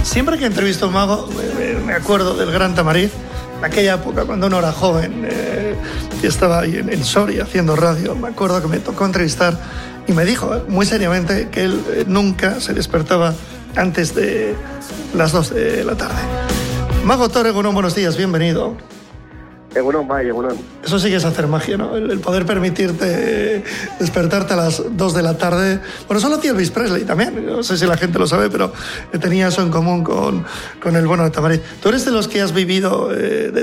Siempre que entrevisto a un mago, me acuerdo del Gran Tamariz, en aquella época, cuando uno era joven, y estaba ahí en Soria haciendo radio. Me acuerdo que me tocó entrevistar y me dijo muy seriamente que él nunca se despertaba antes de las 2 de la tarde. Mago Thor Egunon, buenos días, bienvenido. Egunon, Mai, Egunon. Eso sí que es hacer magia, ¿no? El poder permitirte despertarte a las 2 de la tarde. Bueno, solo hacía Elvis Presley también. No sé si la gente lo sabe, pero tenía eso en común con el bueno de Tamariz. ¿Tú eres de los que has vivido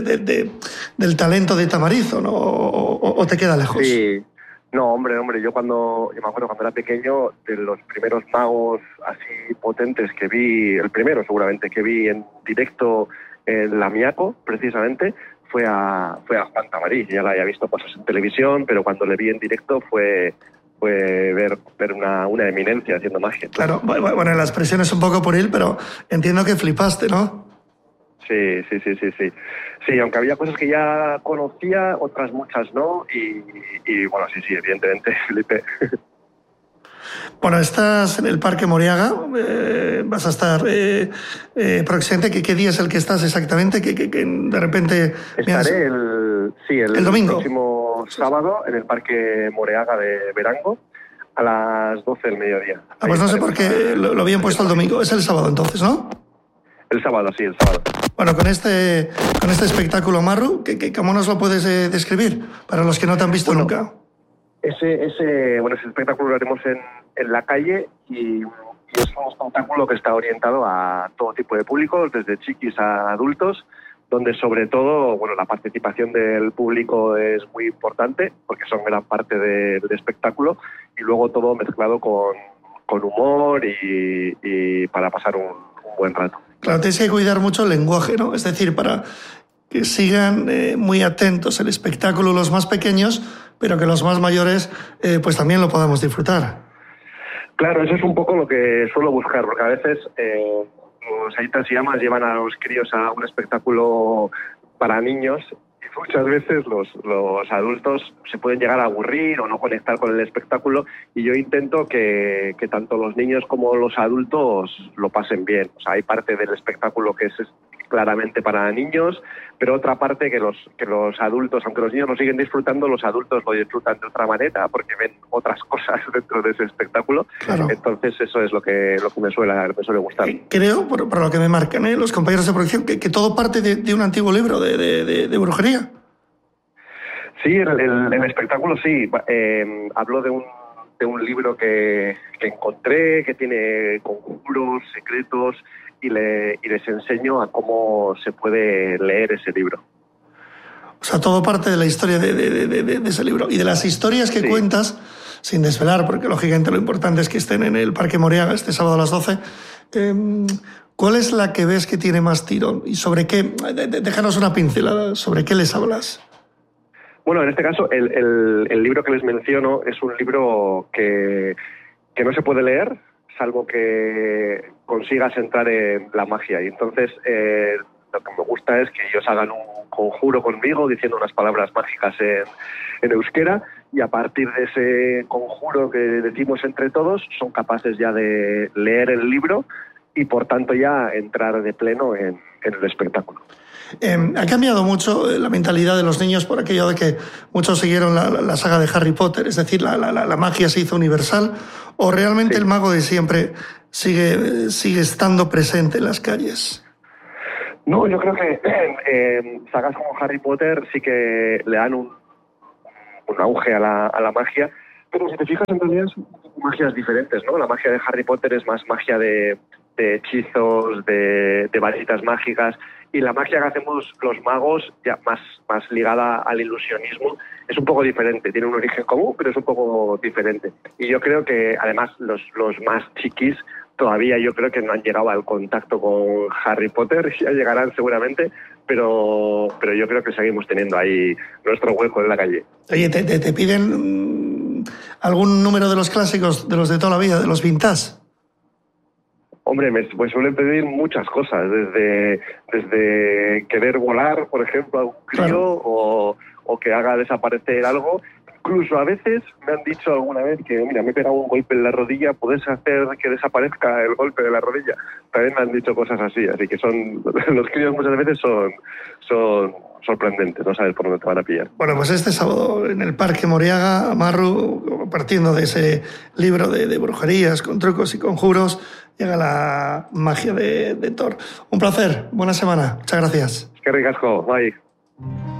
del talento de Tamariz o no? ¿O te queda lejos? Sí. No, hombre, yo me acuerdo cuando era pequeño, de los primeros magos así potentes que vi, el primero seguramente que vi en directo en Lamiaco, precisamente, fue a Juan Tamariz. Ya la había visto cosas en televisión, pero cuando le vi en directo fue ver una eminencia haciendo magia. Claro, bueno, la expresión es un poco pueril, pero entiendo que flipaste, ¿no? Sí. Sí, aunque había cosas que ya conocía, otras muchas no, y bueno, sí, evidentemente, Felipe. Bueno, estás en el Parque Moriaga, vas a estar próximamente. ¿Qué día es el que estás exactamente? Que de repente... Estaré el domingo. Próximo sábado en el Parque Moriaga de Verango a las 12 del mediodía. Pues no sé por qué lo habían puesto el domingo. Es el sábado entonces, ¿no? El sábado, sí, el sábado. Bueno, con este espectáculo, Marru, ¿cómo nos lo puedes describir para los que no te han visto nunca? Ese espectáculo lo haremos en la calle y es un espectáculo que está orientado a todo tipo de públicos, desde chiquis a adultos, donde sobre todo, la participación del público es muy importante porque son gran parte del espectáculo, y luego todo mezclado con humor y para pasar un buen rato. Claro, tienes que cuidar mucho el lenguaje, ¿no? Es decir, para que sigan muy atentos el espectáculo los más pequeños, pero que los más mayores pues también lo podamos disfrutar. Claro, eso es un poco lo que suelo buscar, porque a veces los Aitas y Amas llevan a los críos a un espectáculo para niños y muchas veces los adultos se pueden llegar a aburrir o no conectar con el espectáculo, y yo intento que tanto los niños como los adultos lo pasen bien. O sea, hay parte del espectáculo que es claramente para niños, pero otra parte que los adultos, aunque los niños lo siguen disfrutando, los adultos lo disfrutan de otra manera porque ven otras cosas dentro de ese espectáculo. Claro. Entonces eso es lo que me suele gustar. Creo, por lo que me marcan los compañeros de producción, que todo parte de un antiguo libro de brujería. Sí, el espectáculo sí. Hablo de un libro que encontré, que tiene conjuros, secretos, y les enseño a cómo se puede leer ese libro. O sea, todo parte de la historia de ese libro. Y de las historias que cuentas, sin desvelar, porque lógicamente lo importante es que estén en el Parque Moriaga este sábado a las 12, ¿cuál es la que ves que tiene más tirón? ¿Y sobre qué? Déjanos una pincelada. ¿Sobre qué les hablas? Bueno, en este caso, el libro que les menciono es un libro que no se puede leer, salvo que consigas entrar en la magia. Y entonces lo que me gusta es que ellos hagan un conjuro conmigo diciendo unas palabras mágicas en euskera, y a partir de ese conjuro que decimos entre todos son capaces ya de leer el libro y por tanto ya entrar de pleno en el espectáculo. Ha cambiado mucho la mentalidad de los niños por aquello de que muchos siguieron la saga de Harry Potter, es decir, la magia se hizo universal, o realmente el mago de siempre sigue estando presente en las calles. No, yo creo que sagas como Harry Potter sí que le dan un auge a la magia, pero si te fijas en realidad son magias diferentes, ¿no? La magia de Harry Potter es más magia de hechizos, de varitas mágicas, y la magia que hacemos los magos, ya más ligada al ilusionismo, es un poco diferente. Tiene un origen común, pero es un poco diferente. Y yo creo que, además, los más chiquis todavía yo creo que no han llegado al contacto con Harry Potter, ya llegarán seguramente, pero yo creo que seguimos teniendo ahí nuestro hueco en la calle. Oye, ¿te piden algún número de los clásicos, de los de toda la vida, de los vintage? Hombre, me suelen pedir muchas cosas, desde querer volar, por ejemplo, a un crío, claro, o que haga desaparecer algo, incluso a veces me han dicho alguna vez que, mira, me he pegado un golpe en la rodilla, ¿puedes hacer que desaparezca el golpe de la rodilla? También me han dicho cosas así que los críos muchas veces son sorprendentes, no sabes por dónde te van a pillar. Bueno, pues este sábado en el Parque Moriaga, Marru, partiendo de ese libro de brujerías con trucos y conjuros, llega la magia de Thor. Un placer, buena semana, muchas gracias. Qué ricasco, bye.